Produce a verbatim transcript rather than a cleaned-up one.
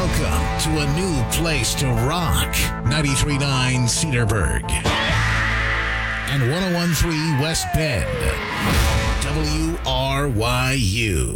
Welcome to a new place to rock. ninety-three point nine Cedarburg and one oh one point three West Bend. W R Y U.